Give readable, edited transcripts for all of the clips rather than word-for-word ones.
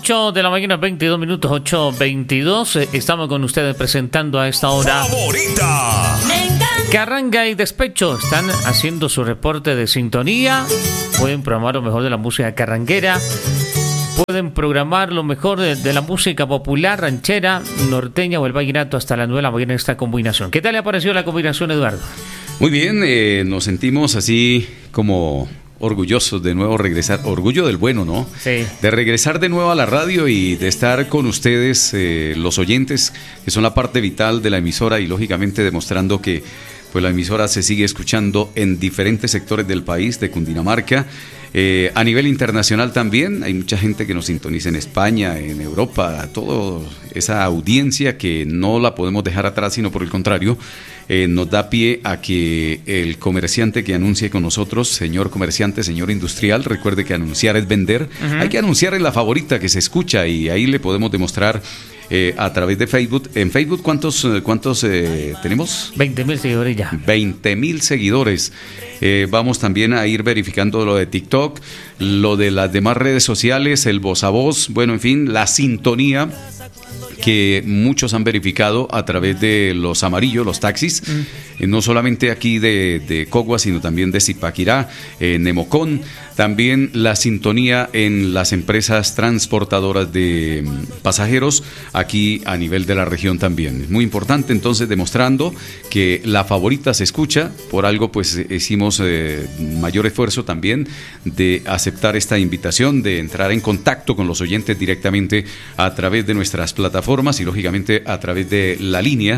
8 de la mañana, 22 minutos, 8:22. Estamos con ustedes presentando a esta hora Favorita. Carranga y Despecho. Están haciendo su reporte de sintonía. Pueden programar lo mejor de la música carranguera. Pueden programar lo mejor de la música popular, ranchera, norteña o el vallenato hasta la 9 de la mañana en esta combinación. ¿Qué tal le ha parecido la combinación, Eduardo? Muy bien, nos sentimos así como orgullosos de nuevo regresar, orgullo del bueno, ¿no? Sí. De regresar de nuevo a la radio y de estar con ustedes, los oyentes, que son la parte vital de la emisora y lógicamente demostrando que pues la emisora se sigue escuchando en diferentes sectores del país, de Cundinamarca. A nivel internacional también, hay mucha gente que nos sintoniza en España, en Europa, toda esa audiencia que no la podemos dejar atrás, sino por el contrario, nos da pie a que el comerciante que anuncie con nosotros, señor comerciante, señor industrial, recuerde que anunciar es vender, hay que anunciar en la favorita que se escucha y ahí le podemos demostrar a través de Facebook. En Facebook, ¿cuántos tenemos? 20,000 seguidores ya. 20,000 seguidores. Vamos también a ir verificando lo de TikTok, lo de las demás redes sociales, el voz a voz, bueno, en fin, la sintonía que muchos han verificado a través de los amarillos, los taxis, no solamente aquí de Cogua, sino también de Zipaquirá, Nemocón, también la sintonía en las empresas transportadoras de pasajeros aquí a nivel de la región también. Es muy importante entonces demostrando que la favorita se escucha, por algo pues hicimos mayor esfuerzo también de aceptar esta invitación, de entrar en contacto con los oyentes directamente a través de nuestras plataformas y lógicamente a través de la línea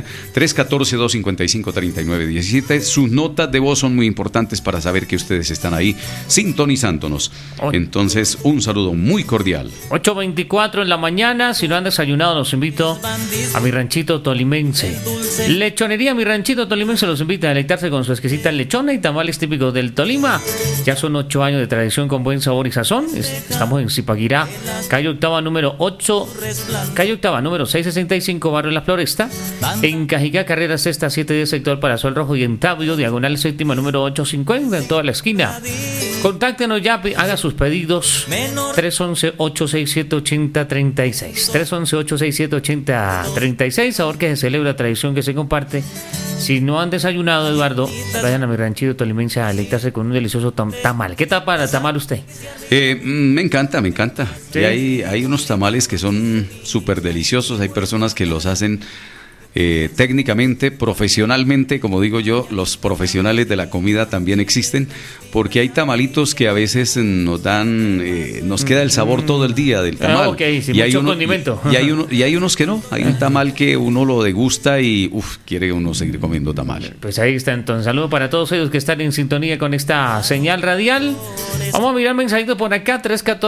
314-255-3917. Sus notas de voz son muy importantes para saber que ustedes están ahí sintonizándonos. Entonces, un saludo muy cordial. 8:24 en la mañana. Si no han desayunado, los invito a mi ranchito tolimense. Lechonería Mi Ranchito Tolimense los invita a deleitarse con su exquisita lechona y tamales típicos del Tolima. Ya son 8 años de tradición con buen sabor y sazón. Estamos en Zipaquirá, calle octava número 665, barrio La Floresta. En Cajicá, carrera sexta 710, sector Parasol Rojo, y en Tabio, diagonal séptima número 850, en toda la esquina. Contáctenos ya, haga sus pedidos. 311-867-8036. 311-867-8036. Ahora que se celebra la tradición que se comparte. Si no han desayunado, Eduardo, vayan a mi ranchito tolimense a deleitarse con un delicioso tamal. ¿Qué tal para tamal usted? Me encanta. ¿Sí? Y hay unos tamales que son súper deliciosos. Hay personas que los hacen técnicamente, profesionalmente, como digo yo, los profesionales de la comida también existen, porque hay tamalitos que a veces nos dan, nos queda el sabor todo el día del tamal. Sí, y, hay condimento. y hay unos que no, hay un tamal que uno lo degusta y quiere uno seguir comiendo tamal. Pues ahí está entonces, saludo para todos ellos que están en sintonía con esta señal radial. Vamos a mirar mensajitos por acá,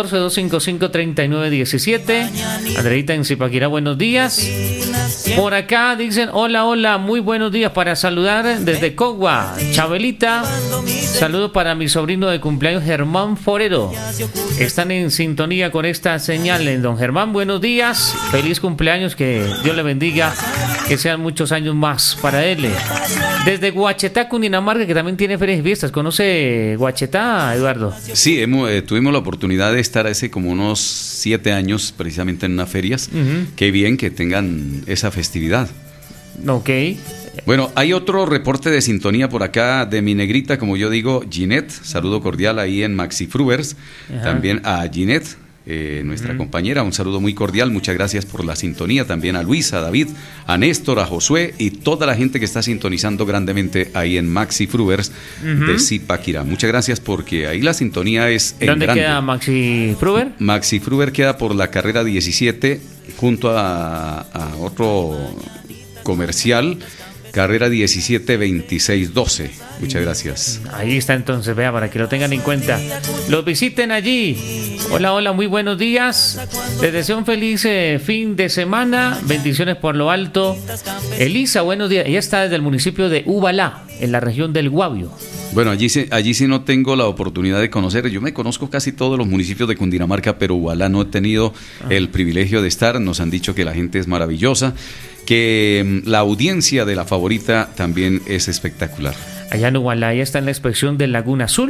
314-255-3917. Andreita en Zipaquirá, buenos días. Por acá dicen, hola, muy buenos días, para saludar desde Cogua, Chabelita. Saludos para mi sobrino de cumpleaños, Germán Forero. Están en sintonía con esta señal. Don Germán, buenos días, feliz cumpleaños, que Dios le bendiga, que sean muchos años más para él. Desde Guachetá, Cundinamarca, que también tiene ferias y fiestas. ¿Conoce Guachetá, Eduardo? Sí, tuvimos la oportunidad de estar hace como unos 7 años precisamente en unas ferias. Qué bien que tengan esa festividad. Ok. Bueno, hay otro reporte de sintonía por acá de mi negrita, como yo digo, Ginette. Saludo cordial ahí en Maxi Frubers. También a Ginette, nuestra compañera, un saludo muy cordial. Muchas gracias por la sintonía. También a Luis, a David, a Néstor, a Josué y toda la gente que está sintonizando grandemente ahí en Maxi Frubers de Zipaquirá. Muchas gracias, porque ahí la sintonía es en ¿Dónde grande. queda Maxi Fruber? Maxi Fruber queda por la carrera 17 junto a otro comercial, carrera 172612. Muchas gracias. Ahí está entonces, vea, para que lo tengan en cuenta. Los visiten allí. Hola, muy buenos días. Les deseo un feliz fin de semana. Bendiciones por lo alto. Elisa, buenos días. Ella está desde el municipio de Ubalá, en la región del Guavio. Bueno, allí sí no tengo la oportunidad de conocer. Yo me conozco casi todos los municipios de Cundinamarca, pero Ubalá no he tenido el privilegio de estar. Nos han dicho que la gente es maravillosa, que la audiencia de la favorita también es espectacular. Allá en Ubalá, ya está en la inspección de Laguna Azul.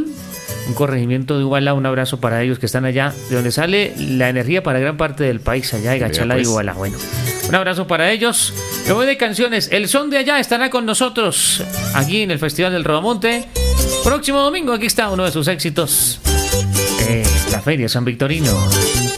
un corregimiento de Iguala. Un abrazo para ellos que están allá, de donde sale la energía para gran parte del país, allá de Gachala de Iguala. Bueno, un abrazo para ellos. Me voy de canciones. El son de allá estará con nosotros aquí en el Festival del Robamonte. Próximo domingo, aquí está uno de sus éxitos. La Feria San Victorino.